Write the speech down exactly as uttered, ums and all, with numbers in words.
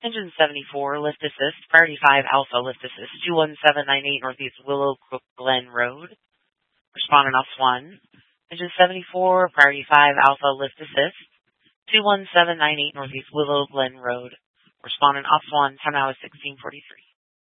Engine seventy-four, lift assist, priority five Alpha, lift assist, two one seven nine eight Northeast Willow Brook Glen Road. Responding off one. Engine seventy-four, priority five Alpha, lift assist, two one seven nine eight Northeast Willow Glen Road. Responding off one, time now is sixteen forty-three.